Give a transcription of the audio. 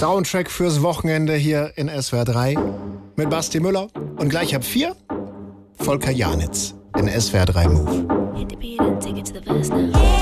Soundtrack fürs Wochenende hier in SWR 3 mit Basti Müller. Und gleich ab 4 Volker Janitz in SWR 3 Move.